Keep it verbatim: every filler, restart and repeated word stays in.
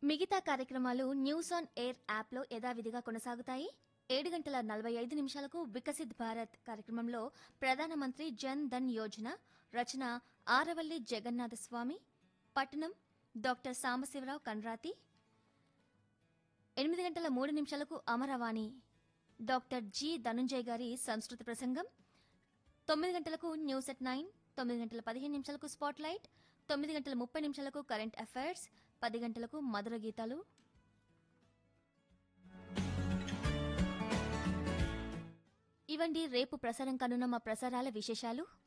మిగతా కార్యక్రమాలు news on air యాప్లో యథావిధిగా కొనసాగుతాయి. ఏడు గంటల నలభై ఐదు నిమిషాలకు వికసిత్ భారత్ కార్యక్రమంలో ప్రధానమంత్రి జన్ ధన్ యోజన రచన ఆరవల్లి జగన్నాథస్వామి, పట్టణం డాక్టర్ సాంబశివరావు కండ్రాతి. ఎనిమిది గంటల మూడు నిమిషాలకు అమరవాణి డాక్టర్ జి ధనుంజయ్ గారి సంస్కృత ప్రసంగం. తొమ్మిది గంటలకు న్యూస్ ఎట్ నైన్, తొమ్మిది గంటల పదిహేను నిమిషాలకు స్పాట్ లైట్, తొమ్మిది గంటల ముప్పై నిమిషాలకు కరెంట్ అఫైర్స్, పది గంటలకు మధుర గీతాలు. ఇవండి రేపు ప్రసారం కానున్న మా ప్రసారాల విశేషాలు.